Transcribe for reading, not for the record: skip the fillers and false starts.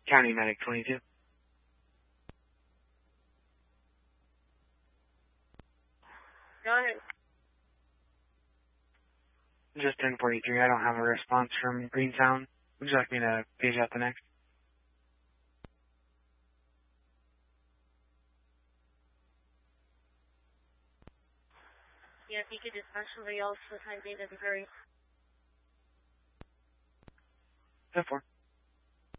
County Medic 22. Go ahead. Just 1043. I don't have a response from Greentown. Would you like me to page out the next? Yeah, if you could dispatch somebody else for the time being, that'd be great. 10-4.